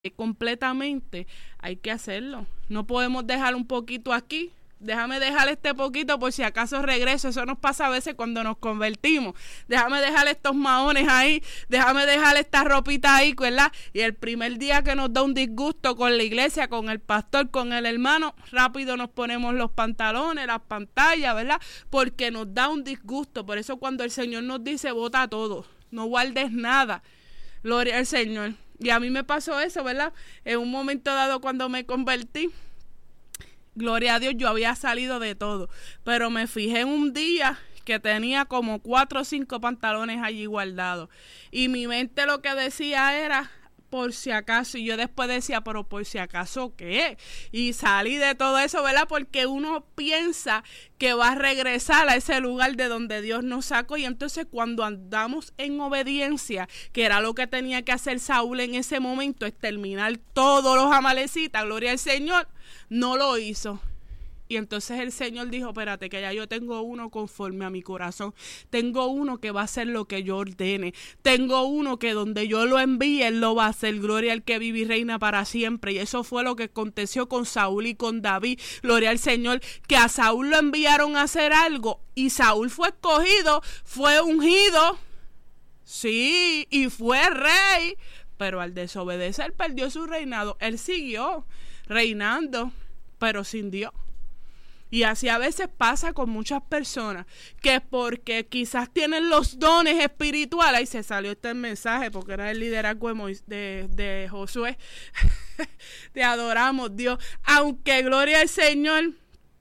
completamente, hay que hacerlo. No podemos dejar un poquito aquí. Déjame dejar este poquito por si acaso regreso. Eso nos pasa a veces cuando nos convertimos. Déjame dejar estos maones ahí. Déjame dejar esta ropita ahí, ¿verdad? Y el primer día que nos da un disgusto con la iglesia, con el pastor, con el hermano, rápido nos ponemos los pantalones, las pantallas, ¿verdad? Porque nos da un disgusto. Por eso cuando el Señor nos dice, bota todo, no guardes nada. Gloria al Señor. Y a mí me pasó eso, ¿verdad? En un momento dado cuando me convertí, gloria a Dios, yo había salido de todo, pero me fijé en un día que tenía como 4 o 5 pantalones allí guardados, y mi mente lo que decía era, por si acaso, y yo después decía, pero por si acaso, ¿qué? Y salí de todo eso, ¿verdad? Porque uno piensa que va a regresar a ese lugar de donde Dios nos sacó, y entonces cuando andamos en obediencia, que era lo que tenía que hacer Saúl en ese momento, es terminar todos los amalecitas, gloria al Señor, no lo hizo. Y entonces el Señor dijo, espérate, que ya yo tengo uno conforme a mi corazón. Tengo uno que va a hacer lo que yo ordene. Tengo uno que donde yo lo envíe, él lo va a hacer. Gloria al que vive y reina para siempre. Y eso fue lo que aconteció con Saúl y con David. Gloria al Señor, que a Saúl lo enviaron a hacer algo. Y Saúl fue escogido, fue ungido. Sí, y fue rey. Pero al desobedecer perdió su reinado. Él siguió reinando, pero sin Dios. Y así a veces pasa con muchas personas, que porque quizás tienen los dones espirituales, ahí se salió este mensaje porque era el liderazgo de Josué, te adoramos Dios, aunque gloria al Señor,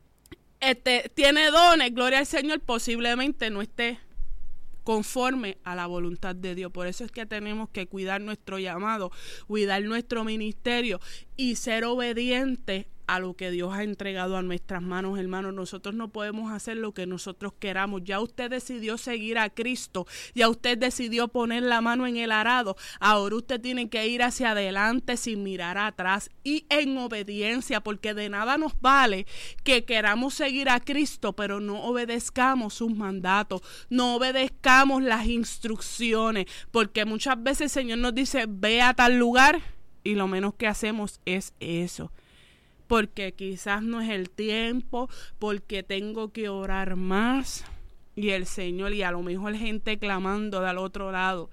tiene dones, gloria al Señor, posiblemente no esté conforme a la voluntad de Dios. Por eso es que tenemos que cuidar nuestro llamado, cuidar nuestro ministerio y ser obedientes a lo que Dios ha entregado a nuestras manos, hermanos. Nosotros no podemos hacer lo que nosotros queramos. Ya usted decidió seguir a Cristo, ya usted decidió poner la mano en el arado. Ahora usted tiene que ir hacia adelante sin mirar atrás y en obediencia, porque de nada nos vale que queramos seguir a Cristo, pero no obedezcamos sus mandatos, no obedezcamos las instrucciones, porque muchas veces el Señor nos dice, ve a tal lugar, y lo menos que hacemos es eso. Porque quizás no es el tiempo, porque tengo que orar más. Y el Señor, y a lo mejor gente clamando del otro lado.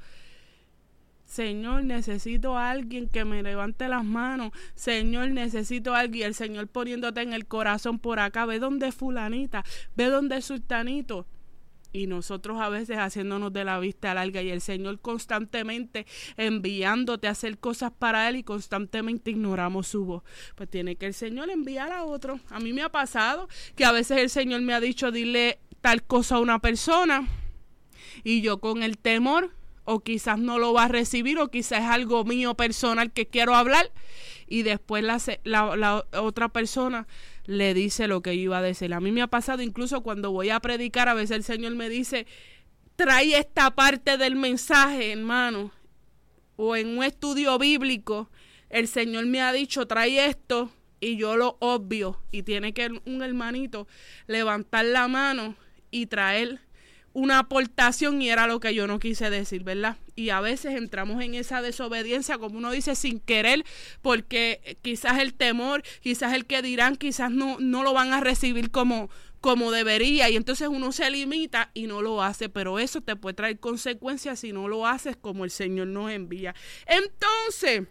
Señor, necesito a alguien que me levante las manos. Señor, necesito a alguien. El Señor poniéndote en el corazón por acá. Ve donde fulanita, ve donde sultanito. Y nosotros a veces haciéndonos de la vista larga, y el Señor constantemente enviándote a hacer cosas para Él, y constantemente ignoramos su voz. Pues tiene que el Señor enviar a otro. A mí me ha pasado que a veces el Señor me ha dicho, dile tal cosa a una persona, y yo con el temor, o quizás no lo va a recibir, o quizás es algo mío personal que quiero hablar, y después la otra persona le dice lo que yo iba a decir. A mí me ha pasado incluso cuando voy a predicar, a veces el Señor me dice, trae esta parte del mensaje, hermano, o en un estudio bíblico, el Señor me ha dicho, trae esto, y yo lo obvio, y tiene que un hermanito levantar la mano y traer una aportación, y era lo que yo no quise decir, ¿verdad? Y a veces entramos en esa desobediencia, como uno dice, sin querer, porque quizás el temor, quizás el que dirán, quizás no lo van a recibir como debería, y entonces uno se limita y no lo hace, pero eso te puede traer consecuencias si no lo haces como el Señor nos envía. Entonces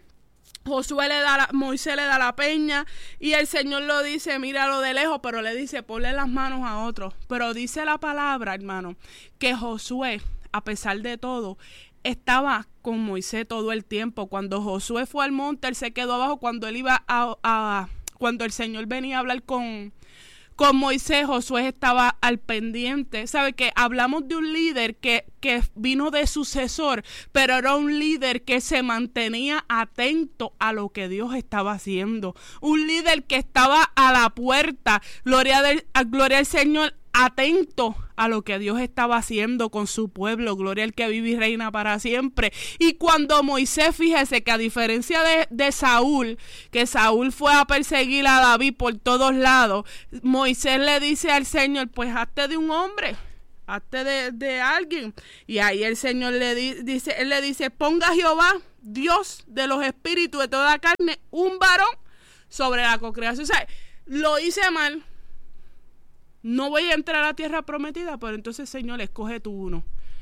Moisés le da la peña, y el Señor lo dice, míralo de lejos, pero le dice, ponle las manos a otro. Pero dice la palabra, hermano, que Josué, a pesar de todo, estaba con Moisés todo el tiempo. Cuando Josué fue al monte, él se quedó abajo. Cuando él iba cuando el Señor venía a hablar con Moisés, Josué estaba al pendiente. ¿Sabe que hablamos de un líder que vino de sucesor, pero era un líder que se mantenía atento a lo que Dios estaba haciendo? Un líder que estaba a la puerta, gloria al Señor, atento a lo que Dios estaba haciendo con su pueblo, gloria al que vive y reina para siempre. Y cuando Moisés, fíjese que a diferencia de Saúl, que Saúl fue a perseguir a David por todos lados, Moisés le dice al Señor, pues hazte de un hombre, hazte de alguien. Y ahí el Señor le dice, ponga a Jehová Dios de los espíritus de toda carne, un varón sobre la concreación. O sea, lo hice mal. No voy a entrar a la tierra prometida, pero entonces, Señor, escoge tú uno.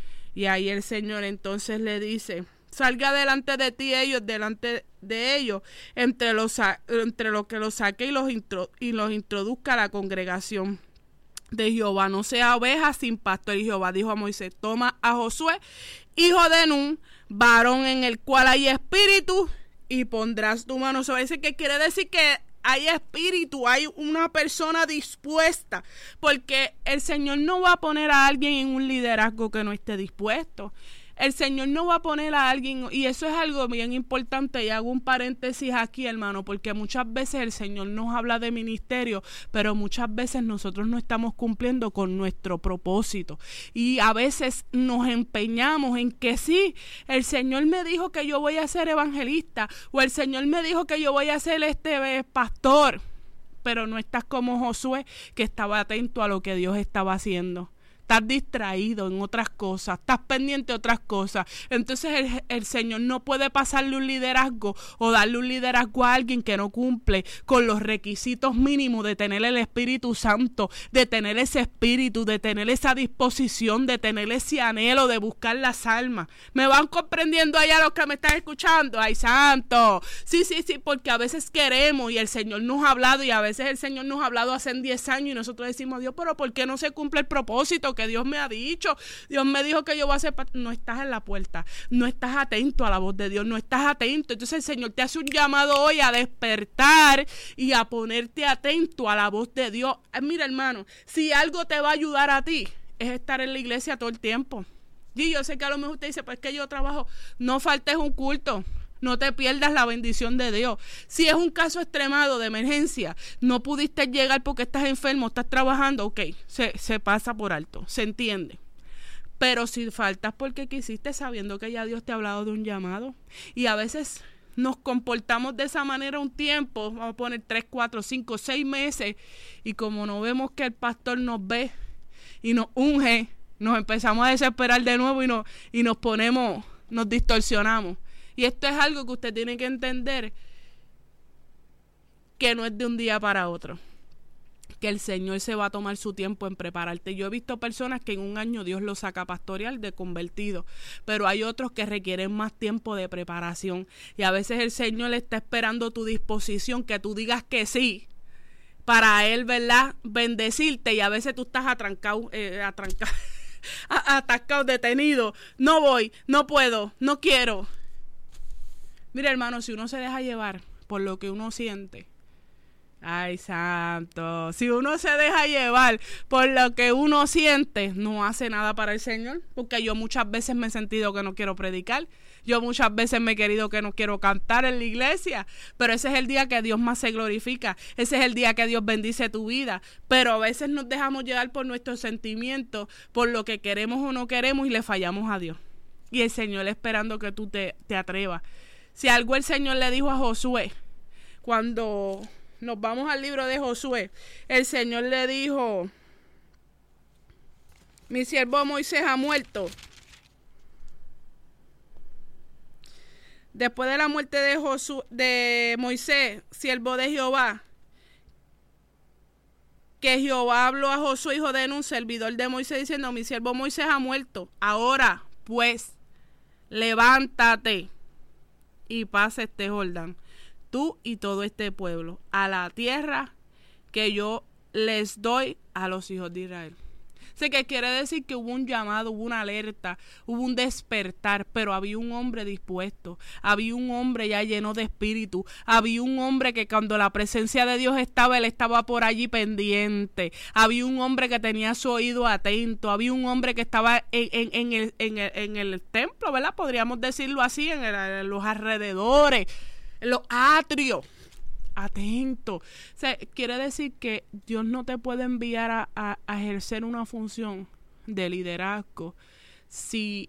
Y ahí el Señor entonces le dice, salga delante de ti delante de ellos, entre los que los saque y los introduzca a la congregación de Jehová. No sea oveja sin pastor. Y Jehová dijo a Moisés, toma a Josué, hijo de Nun, varón en el cual hay espíritu, y pondrás tu mano sobre ese. Que quiere decir que hay espíritu, hay una persona dispuesta, porque el Señor no va a poner a alguien en un liderazgo que no esté dispuesto. El Señor no va a poner a alguien, y eso es algo bien importante, y hago un paréntesis aquí, hermano, porque muchas veces el Señor nos habla de ministerio, pero muchas veces nosotros no estamos cumpliendo con nuestro propósito, y a veces nos empeñamos en que sí, el Señor me dijo que yo voy a ser evangelista, o el Señor me dijo que yo voy a ser pastor, pero no estás como Josué, que estaba atento a lo que Dios estaba haciendo. Estás distraído en otras cosas, estás pendiente de otras cosas. Entonces el Señor no puede pasarle un liderazgo o darle un liderazgo a alguien que no cumple con los requisitos mínimos de tener el Espíritu Santo, de tener ese espíritu, de tener esa disposición, de tener ese anhelo de buscar las almas. ¿Me van comprendiendo allá los que me están escuchando? ¡Ay, santo! Sí, porque a veces queremos y el Señor nos ha hablado, y a veces el Señor nos ha hablado hace 10 años y nosotros decimos, Dios, pero ¿por qué no se cumple el propósito que Dios me ha dicho? Dios me dijo que yo voy a hacer. No estás en la puerta, no estás atento a la voz de Dios, no estás atento. Entonces el Señor te hace un llamado hoy a despertar y a ponerte atento a la voz de Dios. Mira, hermano, si algo te va a ayudar a ti es estar en la iglesia todo el tiempo. Y yo sé que a lo mejor usted dice, pues que yo trabajo. No faltes un culto, no te pierdas la bendición de Dios. Si es un caso extremado de emergencia, no pudiste llegar porque estás enfermo, estás trabajando, ok, se pasa por alto, se entiende. Pero si faltas porque quisiste, sabiendo que ya Dios te ha hablado de un llamado, y a veces nos comportamos de esa manera un tiempo, vamos a poner 3, 4, 5, 6 meses, y como no vemos que el pastor nos ve y nos unge, nos empezamos a desesperar de nuevo y nos ponemos, nos distorsionamos. Y esto es algo que usted tiene que entender, que no es de un día para otro, que el Señor se va a tomar su tiempo en prepararte. Yo he visto personas que en un año Dios los saca a pastorear de convertido, pero hay otros que requieren más tiempo de preparación, y a veces el Señor está esperando tu disposición, que tú digas que sí, para Él, ¿verdad?, bendecirte, y a veces tú estás atascado, detenido, no voy, no puedo, no quiero. Mira, hermano, si uno se deja llevar por lo que uno siente, ay, santo, si uno se deja llevar por lo que uno siente, no hace nada para el Señor, porque yo muchas veces me he sentido que no quiero predicar, yo muchas veces me he querido que no quiero cantar en la iglesia, pero ese es el día que Dios más se glorifica, ese es el día que Dios bendice tu vida, pero a veces nos dejamos llevar por nuestros sentimientos, por lo que queremos o no queremos, y le fallamos a Dios, y el Señor esperando que tú te atrevas. Si algo el Señor le dijo a Josué, cuando nos vamos al libro de Josué, el Señor le dijo, mi siervo Moisés ha muerto. Después de la muerte de Moisés, siervo de Jehová, que Jehová habló a Josué, hijo de Nun, servidor de Moisés, diciendo, mi siervo Moisés ha muerto. Ahora, pues, levántate y pasa este Jordán, tú y todo este pueblo, a la tierra que yo les doy a los hijos de Israel. Sé que quiere decir que hubo un llamado, hubo una alerta, hubo un despertar, pero había un hombre dispuesto, había un hombre ya lleno de espíritu, había un hombre que cuando la presencia de Dios estaba, él estaba por allí pendiente, había un hombre que tenía su oído atento, había un hombre que estaba en el templo, ¿verdad? Podríamos decirlo así, en los alrededores, en los atrios. Atento. O sea, quiere decir que Dios no te puede enviar a ejercer una función de liderazgo si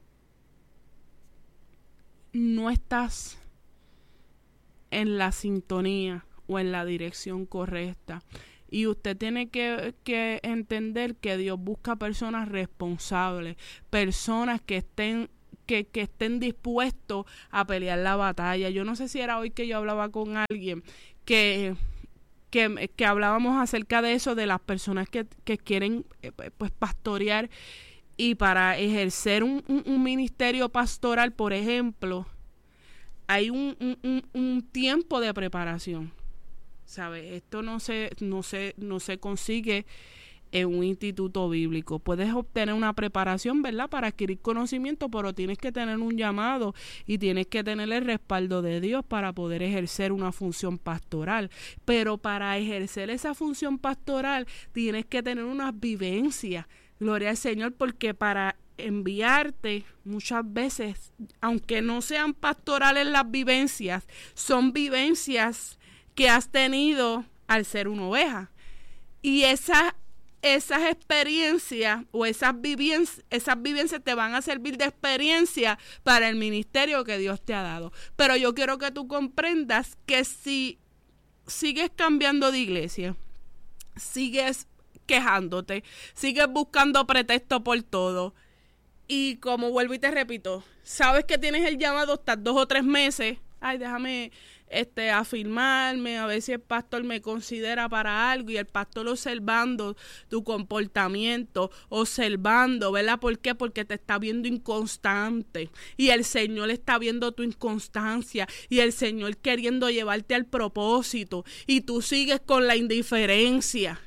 no estás en la sintonía o en la dirección correcta. Y usted tiene que entender que Dios busca personas responsables, personas que estén que estén dispuestos a pelear la batalla. Yo no sé si era hoy que yo hablaba con alguien que hablábamos acerca de eso, de las personas que quieren pues pastorear, y para ejercer un ministerio pastoral, por ejemplo, hay un tiempo de preparación, ¿sabes? Esto no se consigue en un instituto bíblico. Puedes obtener una preparación, ¿verdad?, para adquirir conocimiento, pero tienes que tener un llamado y tienes que tener el respaldo de Dios para poder ejercer una función pastoral. Pero para ejercer esa función pastoral tienes que tener unas vivencias. Gloria al Señor, porque para enviarte muchas veces, aunque no sean pastorales las vivencias, son vivencias que has tenido al ser una oveja. Y esas experiencias o esas vivencias te van a servir de experiencia para el ministerio que Dios te ha dado. Pero yo quiero que tú comprendas que si sigues cambiando de iglesia, sigues quejándote, sigues buscando pretexto por todo, y como vuelvo y te repito, sabes que tienes el llamado, estás 2 o 3 meses, ay, déjame afirmarme, a ver si el pastor me considera para algo, y el pastor observando tu comportamiento, observando, ¿verdad? ¿Por qué? Porque te está viendo inconstante, y el Señor está viendo tu inconstancia, y el Señor queriendo llevarte al propósito, y tú sigues con la indiferencia.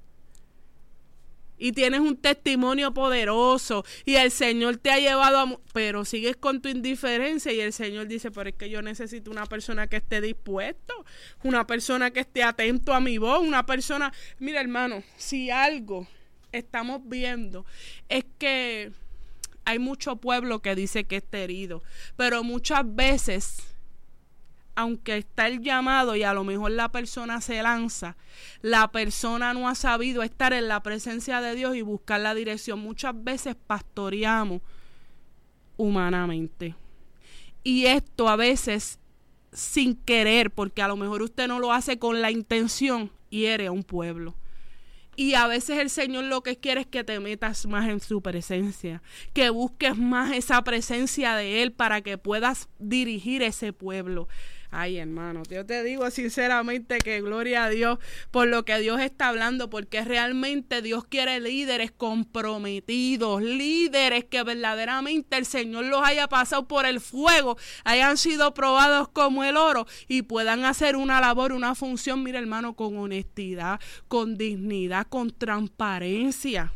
Y tienes un testimonio poderoso y el Señor te ha llevado pero sigues con tu indiferencia, y el Señor dice, pero es que yo necesito una persona que esté dispuesto, una persona que esté atento a mi voz, una persona... Mira, hermano, si algo estamos viendo es que hay mucho pueblo que dice que está herido, pero muchas veces, aunque está el llamado y a lo mejor la persona se lanza, la persona no ha sabido estar en la presencia de Dios y buscar la dirección. Muchas veces pastoreamos humanamente. Y esto a veces sin querer, porque a lo mejor usted no lo hace con la intención, hiere a un pueblo. Y a veces el Señor lo que quiere es que te metas más en su presencia, que busques más esa presencia de Él para que puedas dirigir ese pueblo. Ay, hermano, yo te digo sinceramente que gloria a Dios por lo que Dios está hablando, porque realmente Dios quiere líderes comprometidos, líderes que verdaderamente el Señor los haya pasado por el fuego, hayan sido probados como el oro y puedan hacer una labor, una función, mira, hermano, con honestidad, con dignidad, con transparencia,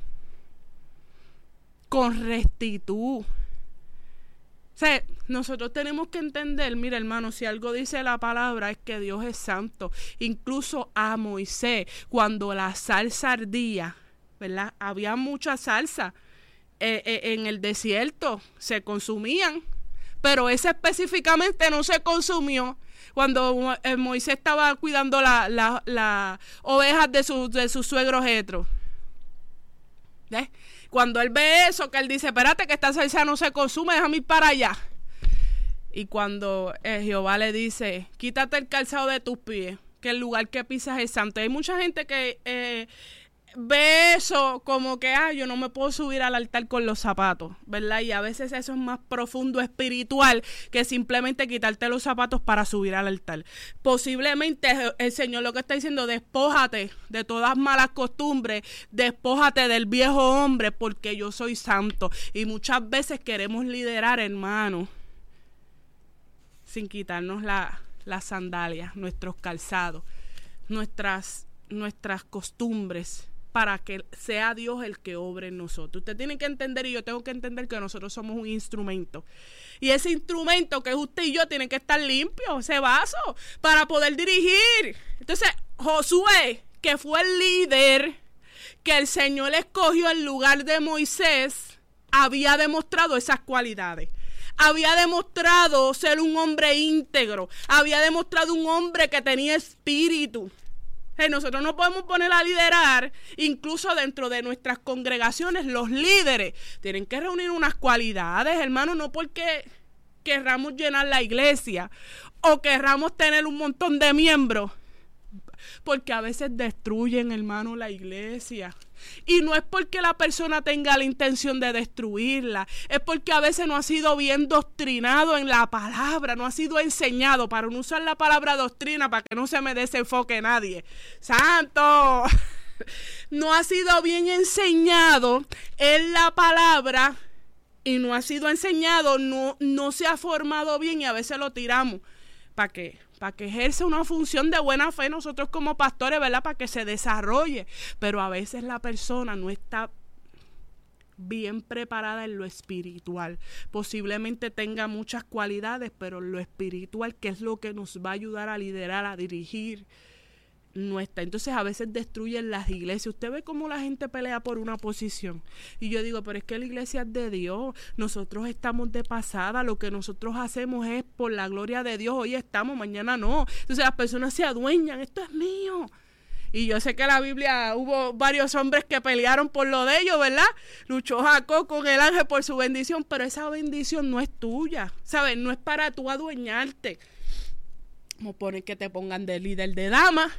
con rectitud. O sea, nosotros tenemos que entender, mira, hermano, si algo dice la palabra es que Dios es santo. Incluso a Moisés, cuando la salsa ardía, ¿verdad? Había mucha salsa en el desierto, se consumían, pero esa específicamente no se consumió cuando Moisés estaba cuidando las ovejas de su suegro Jetro. ¿Ves? Cuando él ve eso, que él dice, espérate que esta salsa no se consume, déjame ir para allá. Y cuando Jehová le dice, quítate el calzado de tus pies, que el lugar que pisas es santo. Hay mucha gente que ve eso como que, yo no me puedo subir al altar con los zapatos, ¿verdad? Y a veces eso es más profundo espiritual que simplemente quitarte los zapatos para subir al altar. Posiblemente el Señor lo que está diciendo, despójate de todas malas costumbres, despójate del viejo hombre, porque yo soy santo. Y muchas veces queremos liderar, hermanos, sin quitarnos las sandalias, nuestros calzados, nuestras costumbres, para que sea Dios el que obre en nosotros. Usted tiene que entender, y yo tengo que entender, que nosotros somos un instrumento. Y ese instrumento que es usted y yo tiene que estar limpio, ese vaso, para poder dirigir. Entonces, Josué, que fue el líder que el Señor escogió en lugar de Moisés, había demostrado esas cualidades. Había demostrado ser un hombre íntegro. Había demostrado un hombre que tenía espíritu. Nosotros no podemos poner a liderar, incluso dentro de nuestras congregaciones, los líderes tienen que reunir unas cualidades, hermano, no porque querramos llenar la iglesia o querramos tener un montón de miembros, porque a veces destruyen, hermano, la iglesia. Y no es porque la persona tenga la intención de destruirla, es porque a veces no ha sido bien doctrinado en la palabra, no ha sido enseñado, para no usar la palabra doctrina, para que no se me desenfoque nadie. ¡Santo! No ha sido bien enseñado en la palabra y no ha sido enseñado, no se ha formado bien y a veces lo tiramos. ¿Para qué? Para que ejerza una función de buena fe nosotros como pastores, ¿verdad? Para que se desarrolle. Pero a veces la persona no está bien preparada en lo espiritual. Posiblemente tenga muchas cualidades, pero en lo espiritual, que es lo que nos va a ayudar a liderar, a dirigir, no está. Entonces a veces destruyen las iglesias. Usted ve cómo la gente pelea por una posición y yo digo, pero es que la iglesia es de Dios, nosotros estamos de pasada, lo que nosotros hacemos es por la gloria de Dios, hoy estamos, mañana no. Entonces las personas se adueñan, esto es mío. Y yo sé que en la Biblia hubo varios hombres que pelearon por lo de ellos, ¿verdad? Luchó Jacob con el ángel por su bendición, pero esa bendición no es tuya, ¿sabes? No es para tú adueñarte. Como ponen que te pongan de líder de dama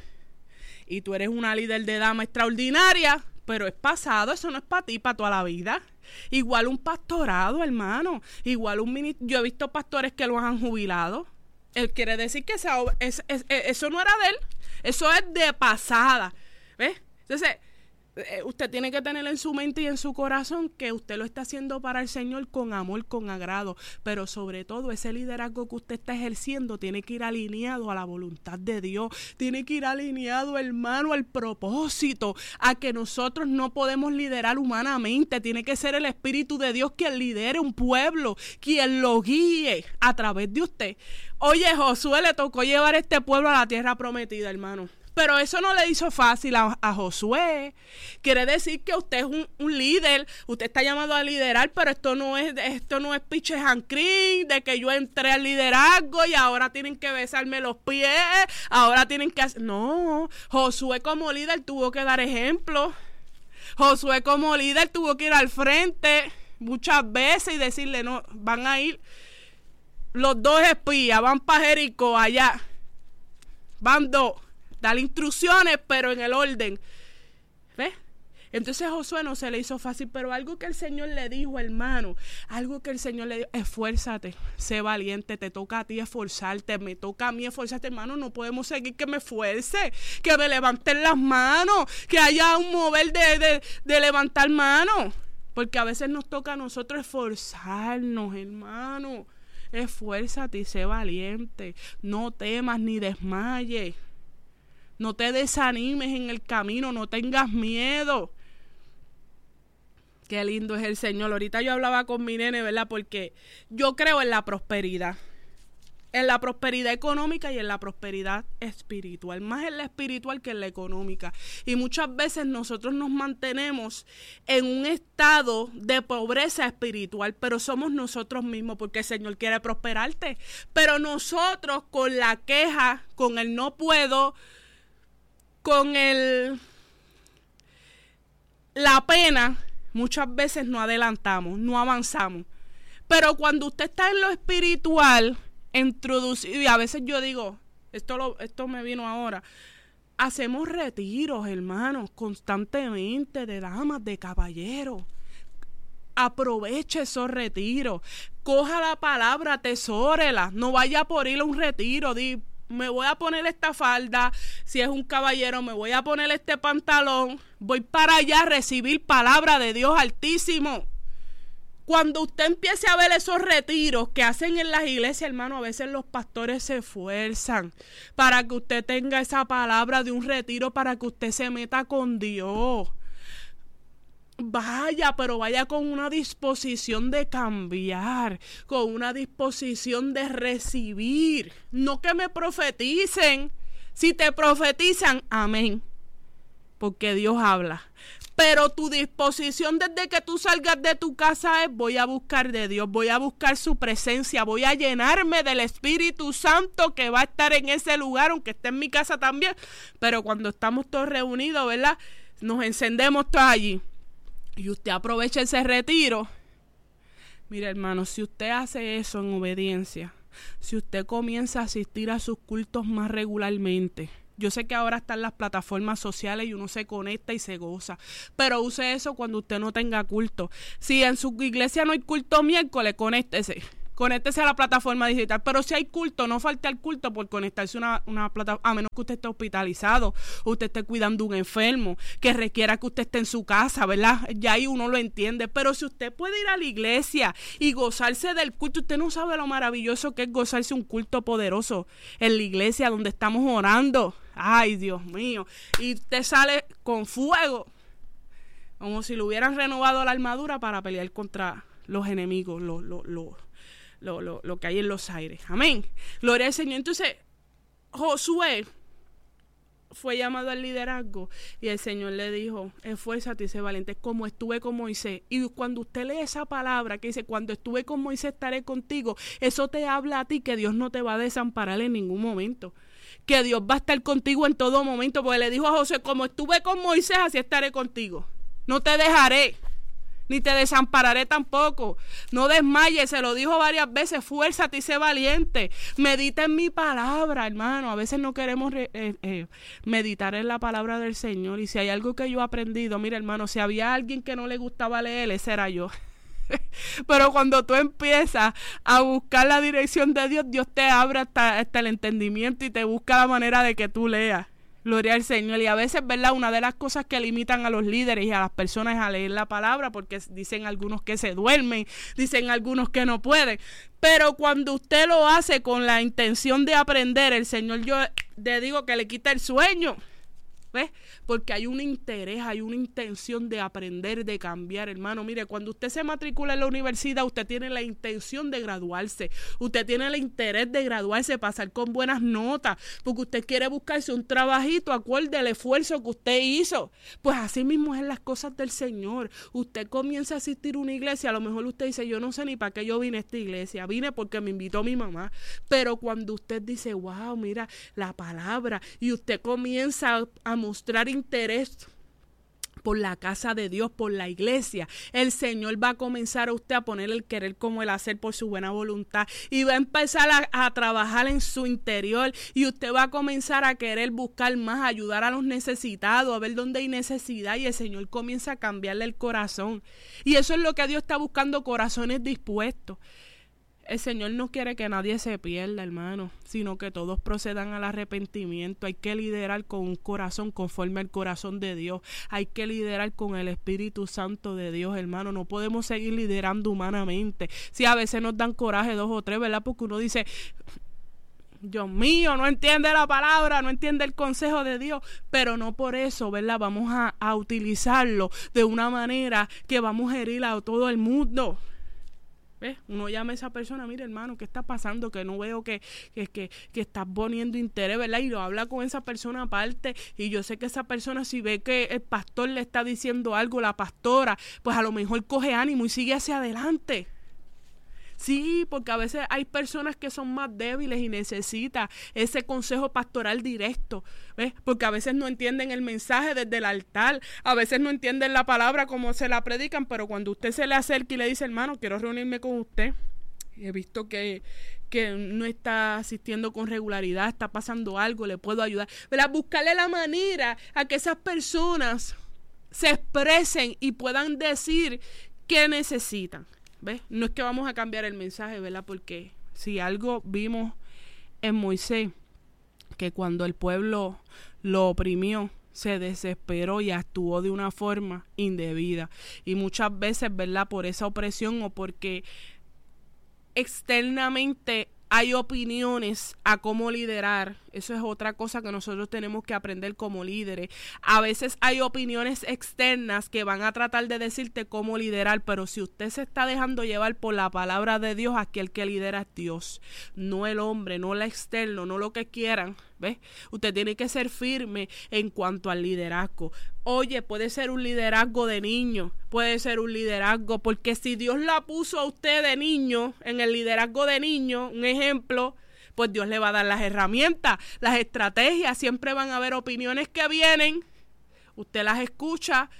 y tú eres una líder de dama extraordinaria, pero es pasado, eso no es para ti, para toda la vida. Igual un pastorado, hermano, igual un ministerio. Yo he visto pastores que los han jubilado. Él quiere decir que eso no era de él, eso es de pasada, ¿ves? Entonces, usted tiene que tener en su mente y en su corazón que usted lo está haciendo para el Señor con amor, con agrado, pero sobre todo ese liderazgo que usted está ejerciendo tiene que ir alineado a la voluntad de Dios, tiene que ir alineado, hermano, al propósito, a que nosotros no podemos liderar humanamente, tiene que ser el Espíritu de Dios quien lidere un pueblo, quien lo guíe a través de usted. Oye, Josué le tocó llevar este pueblo a la tierra prometida, hermano. Pero eso no le hizo fácil a Josué. Quiere decir que usted es un líder, usted está llamado a liderar, pero esto no es piches and cream, de que yo entré al liderazgo y ahora tienen que besarme los pies, ahora tienen que hacer... No, Josué como líder tuvo que dar ejemplo. Josué como líder tuvo que ir al frente muchas veces y decirle, no, van a ir los dos espías, van para Jericó allá, van dos. Darle instrucciones, pero en el orden. ¿Ves? Entonces a Josué no se le hizo fácil, pero algo que el Señor le dijo, hermano, algo que el Señor le dijo, esfuérzate, sé valiente, te toca a ti esforzarte, me toca a mí esforzarte, hermano, no podemos seguir que me esfuerce, que me levanten las manos, que haya un mover de levantar manos, porque a veces nos toca a nosotros esforzarnos, hermano, esfuérzate y sé valiente, no temas ni desmayes. No te desanimes en el camino, no tengas miedo. Qué lindo es el Señor. Ahorita yo hablaba con mi nene, ¿verdad? Porque yo creo en la prosperidad económica y en la prosperidad espiritual, más en la espiritual que en la económica. Y muchas veces nosotros nos mantenemos en un estado de pobreza espiritual, pero somos nosotros mismos, porque el Señor quiere prosperarte. Pero nosotros con la queja, con el no puedo, con la pena, muchas veces no adelantamos, no avanzamos. Pero cuando usted está en lo espiritual, introducido, y a veces yo digo, esto me vino ahora, hacemos retiros, hermanos, constantemente, de damas, de caballeros. Aproveche esos retiros, coja la palabra, atesórela, no vaya por ir a un retiro, me voy a poner esta falda, si es un caballero me voy a poner este pantalón, voy para allá a recibir palabra de Dios Altísimo. Cuando usted empiece a ver esos retiros que hacen en las iglesias, hermano, a veces los pastores se esfuerzan para que usted tenga esa palabra de un retiro, para que usted se meta con Dios. Vaya, pero vaya con una disposición de cambiar, con una disposición de recibir. No que me profeticen. Si te profetizan, amén, porque Dios habla. Pero tu disposición desde que tú salgas de tu casa es: voy a buscar de Dios, voy a buscar su presencia, voy a llenarme del Espíritu Santo que va a estar en ese lugar, aunque esté en mi casa también. Pero cuando estamos todos reunidos, ¿verdad? Nos encendemos todos allí. Y usted aprovecha ese retiro. Mira, hermano, si usted hace eso en obediencia, si usted comienza a asistir a sus cultos más regularmente, Yo sé que ahora están las plataformas sociales y uno se conecta y se goza, pero use eso cuando usted no tenga culto. Si en su iglesia no hay culto miércoles, conéctese a la plataforma digital, pero si hay culto, no falte al culto por conectarse a una plataforma, a menos que usted esté hospitalizado, usted esté cuidando a un enfermo, que requiera que usted esté en su casa, ¿verdad? Ya ahí uno lo entiende, pero si usted puede ir a la iglesia y gozarse del culto, usted no sabe lo maravilloso que es gozarse un culto poderoso en la iglesia donde estamos orando. Ay, Dios mío, y usted sale con fuego, como si le hubieran renovado la armadura para pelear contra los enemigos, lo que hay en los aires. Amén. Gloria al Señor. Entonces, Josué fue llamado al liderazgo y el Señor le dijo, esfuérzate y sé valiente, como estuve con Moisés. Y cuando usted lee esa palabra que dice, cuando estuve con Moisés estaré contigo, eso te habla a ti que Dios no te va a desamparar en ningún momento, que Dios va a estar contigo en todo momento, porque le dijo a Josué, como estuve con Moisés, así estaré contigo. No te dejaré, ni te desampararé tampoco. No desmayes, se lo dijo varias veces, fuérzate y sé valiente. Medita en mi palabra, hermano. A veces no queremos meditar en la palabra del Señor. Y si hay algo que yo he aprendido, mira, hermano, si había alguien que no le gustaba leer, ese era yo. Pero cuando tú empiezas a buscar la dirección de Dios, Dios te abre hasta el entendimiento y te busca la manera de que tú leas. Gloria al Señor. Y a veces, ¿verdad? Una de las cosas que limitan a los líderes y a las personas es a leer la palabra, porque dicen algunos que se duermen, dicen algunos que no pueden. Pero cuando usted lo hace con la intención de aprender, el Señor, yo le digo que le quita el sueño. ¿Ves? Porque hay un interés, hay una intención de aprender, de cambiar, hermano. Mire, cuando usted se matricula en la universidad, usted tiene la intención de graduarse, usted tiene el interés de graduarse, pasar con buenas notas, porque usted quiere buscarse un trabajito acorde al esfuerzo que usted hizo. Pues así mismo es en las cosas del Señor. Usted comienza a asistir a una iglesia, a lo mejor usted dice, yo no sé ni para qué yo vine a esta iglesia, vine porque me invitó mi mamá. Pero cuando usted dice, wow, mira la palabra, y usted comienza a mostrar interés por la casa de Dios, por la iglesia, el Señor va a comenzar a usted a poner el querer como el hacer por su buena voluntad y va a empezar a trabajar en su interior y usted va a comenzar a querer buscar más, ayudar a los necesitados, a ver dónde hay necesidad y el Señor comienza a cambiarle el corazón. Y eso es lo que Dios está buscando, corazones dispuestos. El Señor no quiere que nadie se pierda, hermano, sino que todos procedan al arrepentimiento. Hay que liderar con un corazón conforme al corazón de Dios. Hay que liderar con el Espíritu Santo de Dios, hermano. No podemos seguir liderando humanamente. Sí, a veces nos dan coraje 2 o 3, ¿verdad? Porque uno dice, Dios mío, no entiende la palabra, no entiende el consejo de Dios, pero no por eso, ¿verdad? Vamos a utilizarlo de una manera que vamos a herir a todo el mundo. ¿Ves? Uno llama a esa persona, mire hermano, ¿qué está pasando? Que no veo que estás poniendo interés, ¿verdad? Y lo habla con esa persona aparte, y yo sé que esa persona, si ve que el pastor le está diciendo algo, la pastora, pues a lo mejor coge ánimo y sigue hacia adelante. Sí, porque a veces hay personas que son más débiles y necesitan ese consejo pastoral directo, ¿ves? Porque a veces no entienden el mensaje desde el altar, a veces no entienden la palabra como se la predican, pero cuando usted se le acerca y le dice, hermano, quiero reunirme con usted, he visto que no está asistiendo con regularidad, está pasando algo, le puedo ayudar, ¿verdad? Buscarle la manera a que esas personas se expresen y puedan decir qué necesitan. ¿Ves? No es que vamos a cambiar el mensaje, ¿verdad? Porque si algo vimos en Moisés, que cuando el pueblo lo oprimió, se desesperó y actuó de una forma indebida. Y muchas veces, ¿verdad? Por esa opresión o porque externamente hay opiniones a cómo liderar. Eso es otra cosa que nosotros tenemos que aprender como líderes. A veces hay opiniones externas que van a tratar de decirte cómo liderar, pero si usted se está dejando llevar por la palabra de Dios, aquí el que lidera es Dios, no el hombre, no el externo, no lo que quieran, ¿ves? Usted tiene que ser firme en cuanto al liderazgo. Oye, puede ser un liderazgo de niño, puede ser un liderazgo, porque si Dios la puso a usted de niño, en el liderazgo de niño, un ejemplo, pues Dios le va a dar las herramientas, las estrategias. Siempre van a haber opiniones que vienen, usted las escucha,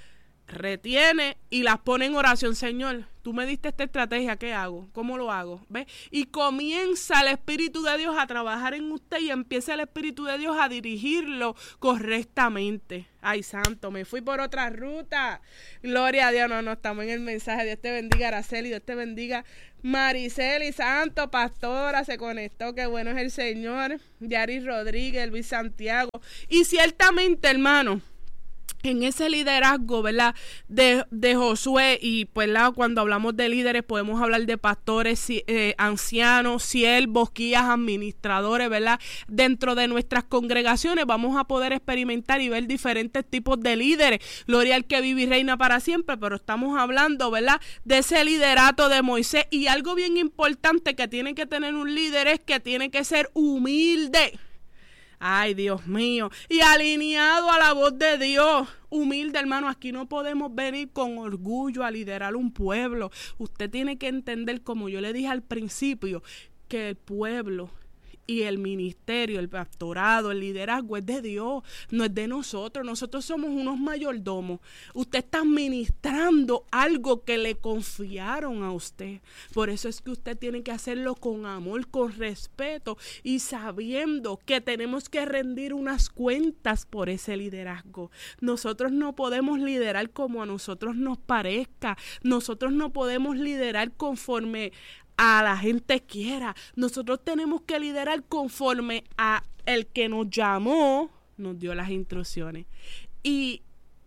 retiene y las pone en oración. Señor, tú me diste esta estrategia, ¿qué hago? ¿Cómo lo hago? ¿Ves? Y comienza el Espíritu de Dios a trabajar en usted y empieza el Espíritu de Dios a dirigirlo correctamente. Ay, santo, me fui por otra ruta. Gloria a Dios. No, estamos en el mensaje. Dios te bendiga, Araceli. Dios te bendiga, Mariceli. Santo, pastora, se conectó. Qué bueno es el Señor. Yari Rodríguez, Luis Santiago. Y ciertamente, hermano, en ese liderazgo, ¿verdad? De Josué, y pues cuando hablamos de líderes podemos hablar de pastores, ancianos, siervos, guías, administradores, ¿verdad? Dentro de nuestras congregaciones vamos a poder experimentar y ver diferentes tipos de líderes. Gloria al que vive y reina para siempre, pero estamos hablando, ¿verdad? De ese liderato de Moisés. Y algo bien importante que tiene que tener un líder es que tiene que ser humilde. Ay, Dios mío. Y alineado a la voz de Dios. Humilde, hermano. Aquí no podemos venir con orgullo a liderar un pueblo. Usted tiene que entender, como yo le dije al principio, que el pueblo y el ministerio, el pastorado, el liderazgo es de Dios, no es de nosotros. Nosotros somos unos mayordomos. Usted está administrando algo que le confiaron a usted. Por eso es que usted tiene que hacerlo con amor, con respeto y sabiendo que tenemos que rendir unas cuentas por ese liderazgo. Nosotros no podemos liderar como a nosotros nos parezca. Nosotros no podemos liderar conforme a la gente quiera. Nosotros tenemos que liderar conforme a el que nos llamó, nos dio las instrucciones, y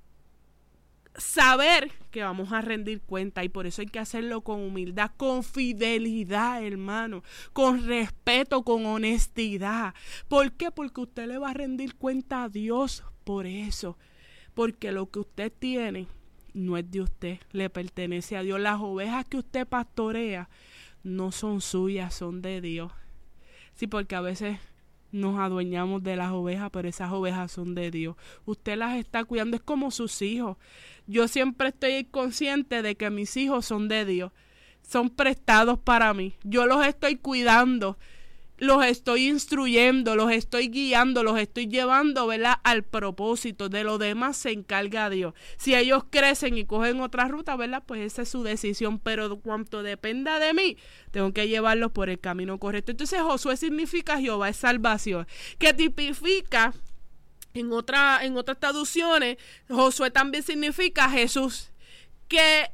saber que vamos a rendir cuenta. Y por eso hay que hacerlo con humildad, con fidelidad, hermano, con respeto, con honestidad. ¿Por qué? Porque usted le va a rendir cuenta a Dios por eso, porque lo que usted tiene no es de usted, le pertenece a Dios. Las ovejas que usted pastorea no son suyas, son de Dios. Sí, porque a veces nos adueñamos de las ovejas, pero esas ovejas son de Dios. Usted las está cuidando, es como sus hijos. Yo siempre estoy consciente de que mis hijos son de Dios. Son prestados para mí. Yo los estoy cuidando, los estoy instruyendo, los estoy guiando, los estoy llevando, ¿verdad?, al propósito. De lo demás se encarga Dios. Si ellos crecen y cogen otra ruta, ¿verdad?, pues esa es su decisión, pero cuanto dependa de mí, tengo que llevarlos por el camino correcto. Entonces Josué significa Jehová es salvación, que tipifica en otras traducciones, Josué también significa Jesús, que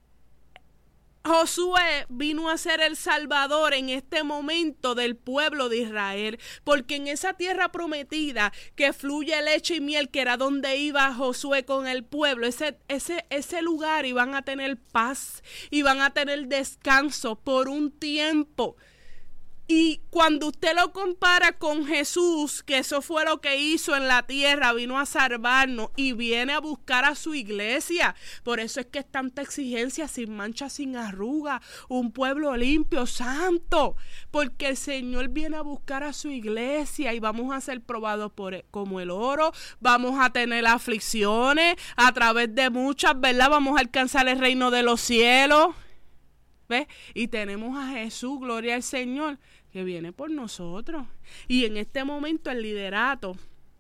Josué vino a ser el salvador en este momento del pueblo de Israel, porque en esa tierra prometida que fluye leche y miel, que era donde iba Josué con el pueblo, ese lugar iban a tener paz, iban a tener descanso por un tiempo. Y cuando usted lo compara con Jesús, que eso fue lo que hizo en la tierra, vino a salvarnos y viene a buscar a su iglesia. Por eso es que es tanta exigencia, sin mancha, sin arruga, un pueblo limpio, santo, porque el Señor viene a buscar a su iglesia y vamos a ser probados como el oro, vamos a tener aflicciones, a través de muchas, ¿verdad? Vamos a alcanzar el reino de los cielos. ¿Ves? Y tenemos a Jesús, gloria al Señor, que viene por nosotros. Y en este momento el liderato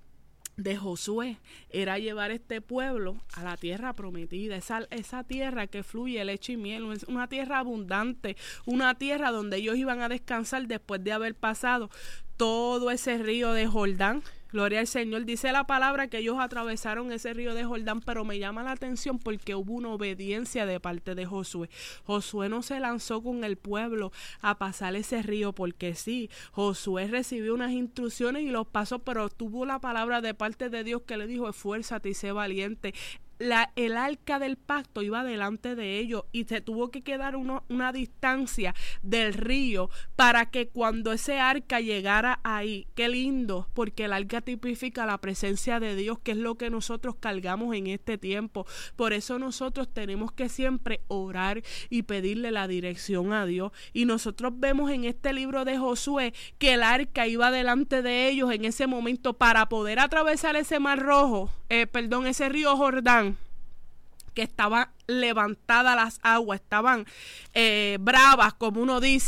de Josué era llevar este pueblo a la tierra prometida, esa tierra que fluye leche y miel, una tierra abundante, una tierra donde ellos iban a descansar después de haber pasado todo ese río de Jordán. Gloria al Señor. Dice la palabra que ellos atravesaron ese río de Jordán, pero me llama la atención porque hubo una obediencia de parte de Josué. Josué no se lanzó con el pueblo a pasar ese río porque sí. Josué recibió unas instrucciones y los pasó, pero tuvo la palabra de parte de Dios que le dijo: esfuérzate y sé valiente. El arca del pacto iba delante de ellos y se tuvo que quedar una distancia del río para que cuando ese arca llegara ahí, qué lindo, porque el arca tipifica la presencia de Dios, que es lo que nosotros cargamos en este tiempo. Por eso nosotros tenemos que siempre orar y pedirle la dirección a Dios. Y nosotros vemos en este libro de Josué que el arca iba delante de ellos en ese momento para poder atravesar ese mar rojo, ese río Jordán, que estaban levantadas las aguas, estaban bravas, como uno dice,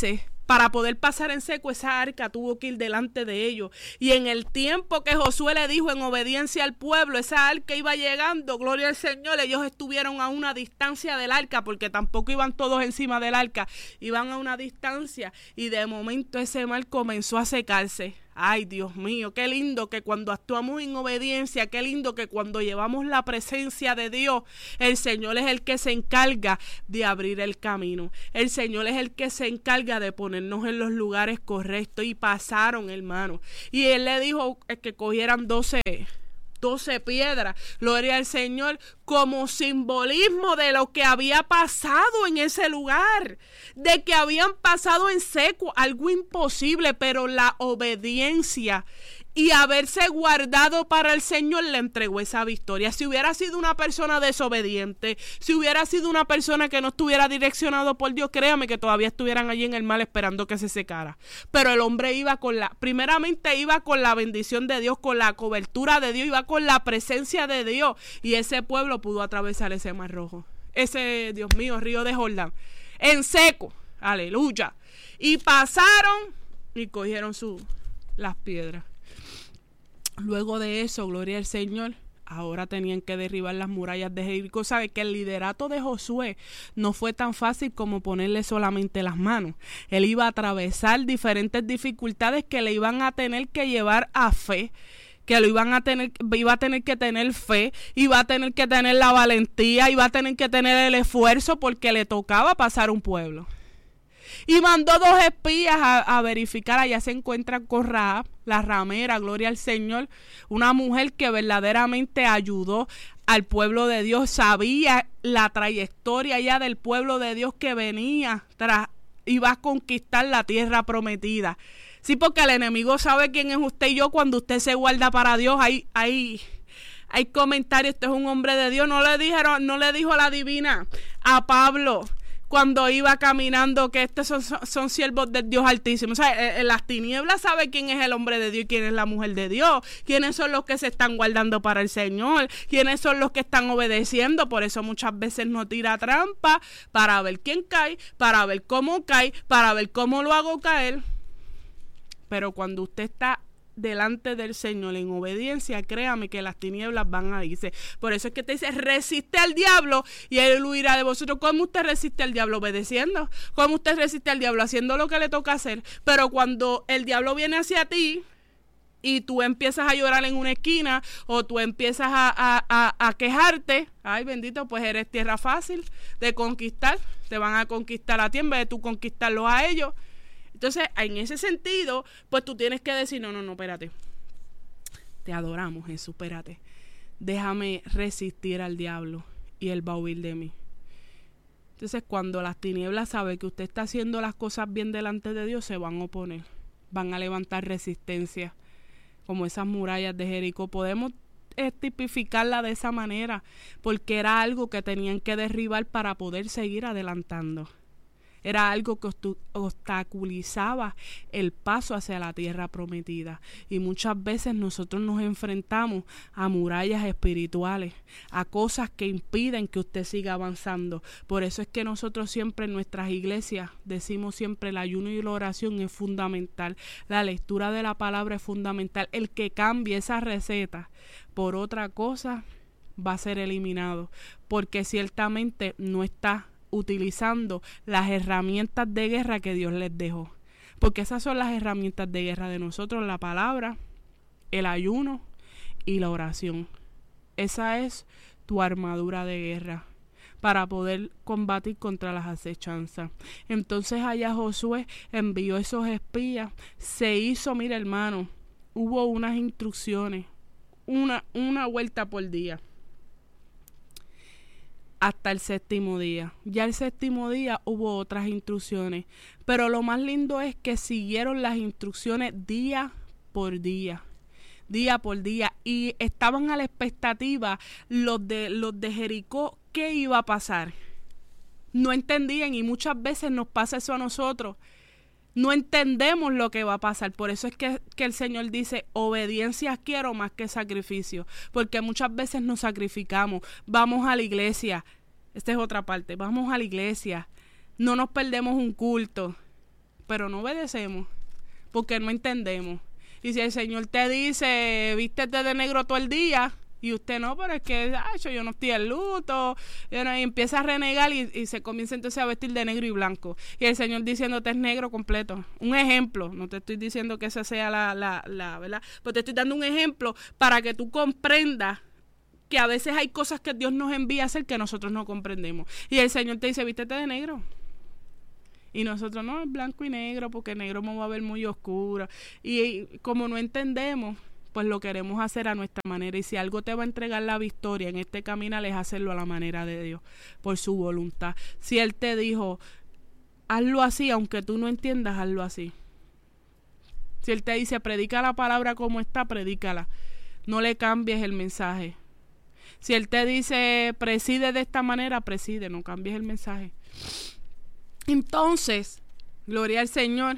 Para poder pasar en seco, esa arca tuvo que ir delante de ellos. Y en el tiempo que Josué le dijo en obediencia al pueblo, esa arca iba llegando, gloria al Señor, ellos estuvieron a una distancia del arca, porque tampoco iban todos encima del arca, iban a una distancia, y de momento ese mar comenzó a secarse. Ay, Dios mío, qué lindo que cuando actuamos en obediencia, qué lindo que cuando llevamos la presencia de Dios, el Señor es el que se encarga de abrir el camino. El Señor es el que se encarga de ponernos en los lugares correctos. Y pasaron, hermano. Y Él le dijo que cogieran 12 piedras, gloria al Señor, como simbolismo de lo que había pasado en ese lugar, de que habían pasado en seco, algo imposible, pero la obediencia y haberse guardado para el Señor le entregó esa victoria. Si hubiera sido una persona desobediente, si hubiera sido una persona que no estuviera direccionado por Dios, créame que todavía estuvieran allí en el mal esperando que se secara. Pero el hombre iba primeramente iba con la bendición de Dios, con la cobertura de Dios, iba con la presencia de Dios, y ese pueblo pudo atravesar ese mar rojo, ese, Dios mío, río de Jordán, en seco, aleluya. Y pasaron y cogieron las piedras. Luego de eso, gloria al Señor, ahora tenían que derribar las murallas de Jericó. Sabe que el liderato de Josué no fue tan fácil como ponerle solamente las manos. Él iba a atravesar diferentes dificultades que le iban a tener que llevar a fe, que iba a tener que tener fe, iba a tener que tener la valentía, iba a tener que tener el esfuerzo, porque le tocaba pasar un pueblo. Y mandó 2 espías a verificar. Allá se encuentran con Rahab, la ramera, gloria al Señor, una mujer que verdaderamente ayudó al pueblo de Dios, sabía la trayectoria ya del pueblo de Dios que venía, iba a conquistar la tierra prometida. Sí, porque el enemigo sabe quién es usted y yo cuando usted se guarda para Dios. Hay comentarios, este es un hombre de Dios. No le dijo la divina a Pablo cuando iba caminando que estos son siervos del Dios Altísimo. O sea, en las tinieblas sabe quién es el hombre de Dios y quién es la mujer de Dios, quiénes son los que se están guardando para el Señor, quiénes son los que están obedeciendo. Por eso muchas veces no tira trampa, para ver quién cae, para ver cómo cae, para ver cómo lo hago caer. Pero cuando usted está delante del Señor en obediencia, créame que las tinieblas van a irse. Por eso es que te dice, resiste al diablo y él huirá de vosotros. ¿Cómo usted resiste al diablo? Obedeciendo. ¿Cómo usted resiste al diablo? Haciendo lo que le toca hacer. Pero cuando el diablo viene hacia ti y tú empiezas a llorar en una esquina, o tú empiezas a quejarte, ay bendito, pues eres tierra fácil de conquistar. Te van a conquistar a ti en vez de tú conquistarlos a ellos. Entonces, en ese sentido, pues tú tienes que decir, no, espérate. Te adoramos, Jesús, espérate. Déjame resistir al diablo y él va a huir de mí. Entonces, cuando las tinieblas saben que usted está haciendo las cosas bien delante de Dios, se van a oponer. Van a levantar resistencia, como esas murallas de Jericó. Podemos tipificarla de esa manera, porque era algo que tenían que derribar para poder seguir adelantando. Era algo que obstaculizaba el paso hacia la tierra prometida. Y muchas veces nosotros nos enfrentamos a murallas espirituales, a cosas que impiden que usted siga avanzando. Por eso es que nosotros siempre en nuestras iglesias decimos siempre el ayuno y la oración es fundamental. La lectura de la palabra es fundamental. El que cambie esa receta por otra cosa va a ser eliminado, porque ciertamente no está utilizando las herramientas de guerra que Dios les dejó, porque esas son las herramientas de guerra de nosotros: la palabra, el ayuno y la oración. Esa es tu armadura de guerra para poder combatir contra las acechanzas. Entonces allá Josué envió esos espías, se hizo, mira hermano, hubo unas instrucciones, una vuelta por día, hasta el 7º día. Ya el 7º día hubo otras instrucciones, pero lo más lindo es que siguieron las instrucciones día por día, y estaban a la expectativa los de Jericó, ¿qué iba a pasar? No entendían, y muchas veces nos pasa eso a nosotros. No entendemos lo que va a pasar. Por eso es que el Señor dice, obediencia quiero más que sacrificio. Porque muchas veces nos sacrificamos. Vamos a la iglesia. Esta es otra parte. Vamos a la iglesia. No nos perdemos un culto. pero no obedecemos porque no entendemos. Y si el Señor te dice, vístete de negro todo el día, y usted no, pero es que yo no estoy en luto, y empieza a renegar y se comienza entonces a vestir de negro y blanco. Y el Señor diciéndote es negro completo. Un ejemplo, no te estoy diciendo que esa sea la ¿verdad? Pero te estoy dando un ejemplo para que tú comprendas que a veces hay cosas que Dios nos envía a hacer que nosotros no comprendemos. Y el Señor te dice, vístete de negro. Y nosotros, no, es blanco y negro, porque negro me va a ver muy oscuro. Y como no entendemos, pues lo queremos hacer a nuestra manera. Y si algo te va a entregar la victoria en este caminar, es hacerlo a la manera de Dios, por su voluntad. Si Él te dijo, hazlo así, aunque tú no entiendas, hazlo así. Si Él te dice, predica la palabra como está, predícala. No le cambies el mensaje. Si Él te dice, preside de esta manera, preside, no cambies el mensaje. Entonces, gloria al Señor,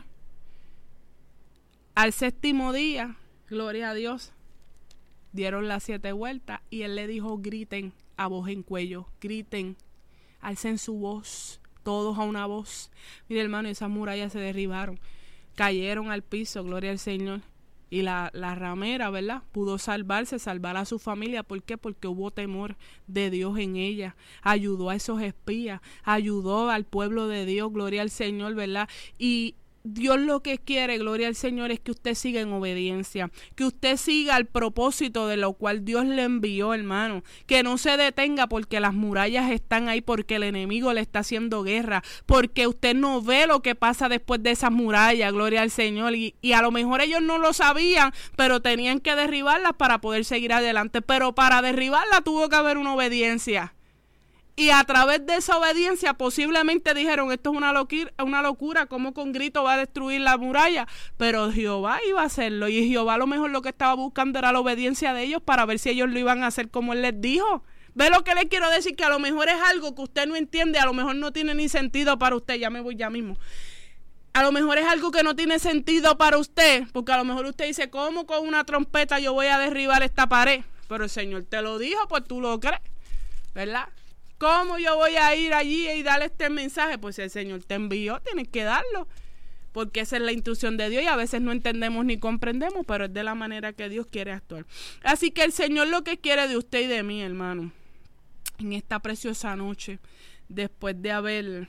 al séptimo día, gloria a Dios, dieron las 7 vueltas y Él le dijo, griten a voz en cuello, griten, alcen su voz, todos a una voz. Mire, hermano, esas murallas se derribaron, cayeron al piso, gloria al Señor. Y la ramera, ¿verdad? Pudo salvar a su familia. ¿Por qué? Porque hubo temor de Dios en ella. Ayudó a esos espías, ayudó al pueblo de Dios, gloria al Señor, ¿verdad? Y Dios lo que quiere, gloria al Señor, es que usted siga en obediencia, que usted siga el propósito de lo cual Dios le envió, hermano, que no se detenga porque las murallas están ahí, porque el enemigo le está haciendo guerra, porque usted no ve lo que pasa después de esas murallas, gloria al Señor, y a lo mejor ellos no lo sabían, pero tenían que derribarlas para poder seguir adelante, pero para derribarlas tuvo que haber una obediencia. Y a través de esa obediencia posiblemente dijeron, esto es una locura, ¿cómo con grito va a destruir la muralla? Pero Jehová iba a hacerlo, y Jehová a lo mejor lo que estaba buscando era la obediencia de ellos para ver si ellos lo iban a hacer como Él les dijo. ¿Ve lo que les quiero decir? Que a lo mejor es algo que usted no entiende, a lo mejor no tiene ni sentido para usted, ya me voy ya mismo. A lo mejor es algo que no tiene sentido para usted, porque a lo mejor usted dice, ¿cómo con una trompeta yo voy a derribar esta pared? Pero el Señor te lo dijo, pues tú lo crees, ¿verdad? ¿Cómo yo voy a ir allí y darle este mensaje? Pues si el Señor te envió, tienes que darlo. Porque esa es la instrucción de Dios y a veces no entendemos ni comprendemos, pero es de la manera que Dios quiere actuar. Así que el Señor lo que quiere de usted y de mí, hermano, en esta preciosa noche, después de haber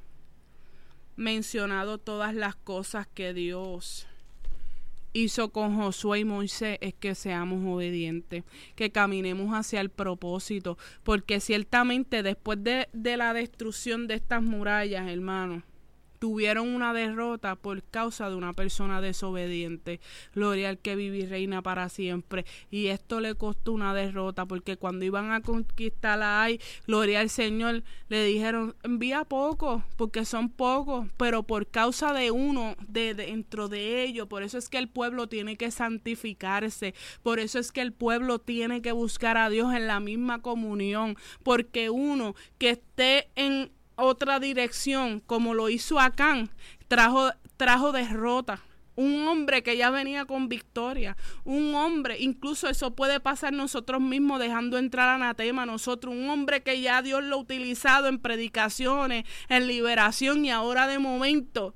mencionado todas las cosas que Dios hizo con Josué y Moisés, es que seamos obedientes, que caminemos hacia el propósito, porque ciertamente después de la destrucción de estas murallas, hermano, tuvieron una derrota por causa de una persona desobediente. Gloria al que vive y reina para siempre. Y esto le costó una derrota, porque cuando iban a conquistar a Ai, gloria al Señor, le dijeron, envía pocos, porque son pocos, pero por causa de uno dentro de ellos. Por eso es que el pueblo tiene que santificarse, por eso es que el pueblo tiene que buscar a Dios en la misma comunión, porque uno que esté en otra dirección, como lo hizo Acán, trajo derrota. Un hombre que ya venía con victoria, un hombre, incluso eso puede pasar nosotros mismos dejando entrar anatema a nosotros, un hombre que ya Dios lo ha utilizado en predicaciones, en liberación, y ahora de momento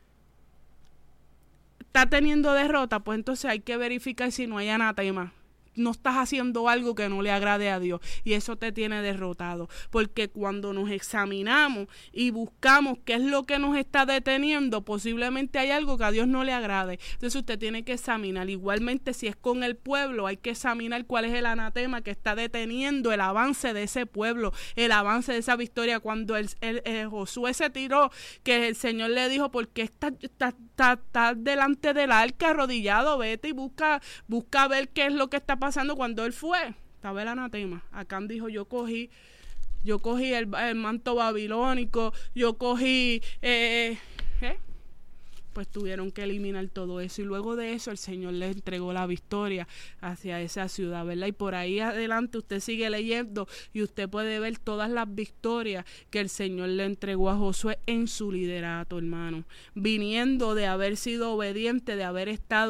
está teniendo derrota. Pues entonces hay que verificar si no hay anatema. No estás haciendo algo que no le agrade a Dios, y eso te tiene derrotado, porque cuando nos examinamos y buscamos qué es lo que nos está deteniendo, posiblemente hay algo que a Dios no le agrade. Entonces usted tiene que examinar. Igualmente, si es con el pueblo, hay que examinar cuál es el anatema que está deteniendo el avance de ese pueblo, el avance de esa victoria. Cuando Josué se tiró, que el Señor le dijo, ¿por qué está delante del arca arrodillado? Vete y busca ver qué es lo que está pasando. Cuando él fue, estaba el anatema. Acán dijo, yo cogí el manto babilónico, yo cogí pues tuvieron que eliminar todo eso, y luego de eso el Señor le entregó la victoria hacia esa ciudad, ¿verdad? Y por ahí adelante usted sigue leyendo y usted puede ver todas las victorias que el Señor le entregó a Josué en su liderato, hermano, viniendo de haber sido obediente, de haber estado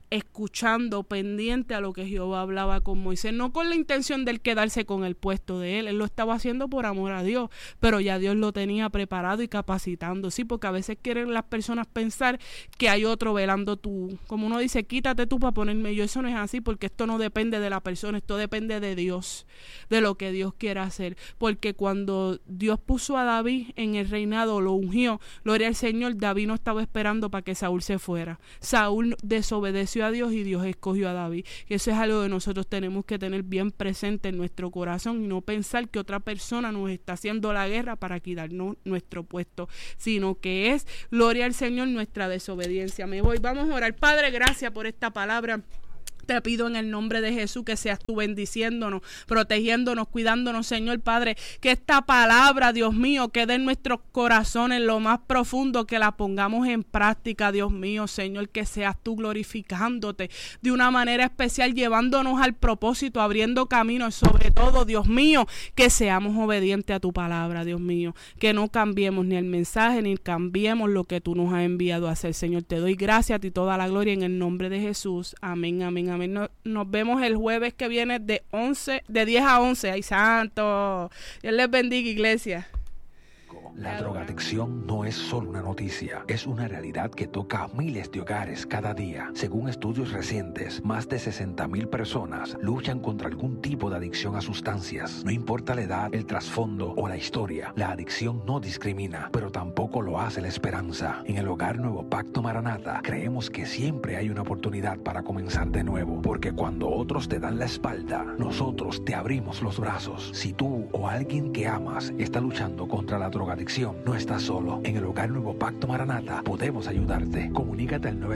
escuchando, pendiente a lo que Jehová hablaba con Moisés, no con la intención de él quedarse con el puesto de él lo estaba haciendo por amor a Dios, pero ya Dios lo tenía preparado y capacitando, sí, porque a veces quieren las personas pensar que hay otro velando tú, como uno dice, quítate tú para ponerme yo, eso no es así, porque esto no depende de la persona, esto depende de Dios, de lo que Dios quiera hacer, porque cuando Dios puso a David en el reinado, lo ungió, gloria al Señor, David no estaba esperando para que Saúl se fuera, Saúl desobedeció a Dios y Dios escogió a David. Y eso es algo que nosotros tenemos que tener bien presente en nuestro corazón y no pensar que otra persona nos está haciendo la guerra para quitarnos nuestro puesto, sino que es, gloria al Señor, nuestra desobediencia. Me voy, vamos a orar. Padre, gracias por esta palabra. Te pido en el nombre de Jesús que seas tú bendiciéndonos, protegiéndonos, cuidándonos, Señor Padre, que esta palabra, Dios mío, quede en nuestros corazones lo más profundo, que la pongamos en práctica, Dios mío, Señor, que seas tú glorificándote de una manera especial, llevándonos al propósito, abriendo caminos, sobre todo, Dios mío, que seamos obedientes a tu palabra, Dios mío, que no cambiemos ni el mensaje, ni cambiemos lo que tú nos has enviado a hacer, Señor. Te doy gracias a ti, toda la gloria en el nombre de Jesús. Amén, amén, amén. Nos vemos el jueves que viene de 10 a 11. ¡Ay, santo! Dios les bendiga, iglesia. La drogadicción no es solo una noticia, es una realidad que toca a miles de hogares cada día. Según estudios recientes, más de 60,000 personas luchan contra algún tipo de adicción a sustancias. No importa la edad, el trasfondo o la historia, la adicción no discrimina, pero tampoco lo hace la esperanza. En el Hogar Nuevo Pacto Maranata, creemos que siempre hay una oportunidad para comenzar de nuevo, porque cuando otros te dan la espalda, nosotros te abrimos los brazos. Si tú o alguien que amas está luchando contra la drogadicción, no estás solo. En el Hogar Nuevo Pacto Maranata podemos ayudarte. Comunícate al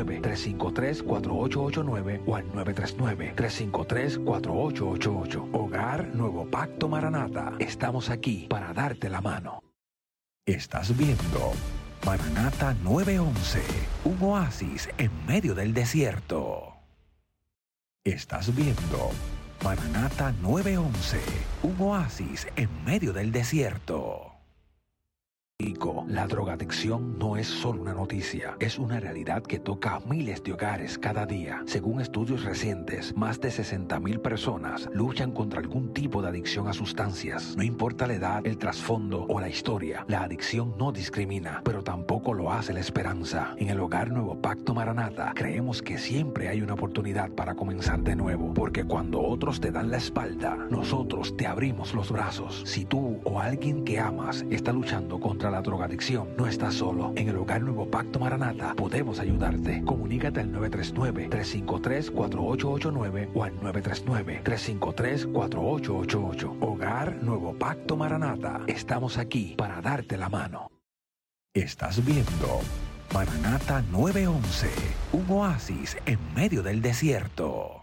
939-353-4889 o al 939-353-4888. Hogar Nuevo Pacto Maranata. Estamos aquí para darte la mano. Estás viendo Maranata 911, un oasis en medio del desierto. Estás viendo Maranata 911, un oasis en medio del desierto. La drogadicción no es solo una noticia, es una realidad que toca a miles de hogares cada día. Según estudios recientes, más de 60,000 personas luchan contra algún tipo de adicción a sustancias. No importa la edad, el trasfondo o la historia, la adicción no discrimina, pero tampoco lo hace la esperanza. En el Hogar Nuevo Pacto Maranata, creemos que siempre hay una oportunidad para comenzar de nuevo, porque cuando otros te dan la espalda, nosotros te abrimos los brazos. Si tú o alguien que amas está luchando contra la drogadicción, no estás solo. En el Hogar Nuevo Pacto Maranata podemos ayudarte. Comunícate al 939-353-4889 o al 939-353-4888. Hogar Nuevo Pacto Maranata. Estamos aquí para darte la mano. Estás viendo Maranata 911, un oasis en medio del desierto.